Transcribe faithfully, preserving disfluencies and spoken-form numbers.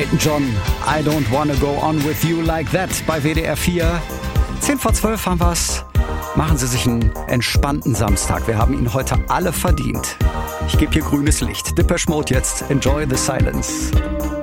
Elton John, I don't wanna go on with you like that bei W D R vier. zehn vor zwölf haben wir's. Machen Sie sich einen entspannten Samstag. Wir haben ihn heute alle verdient. Ich gebe hier grünes Licht. Depeche Mode jetzt. Enjoy the silence.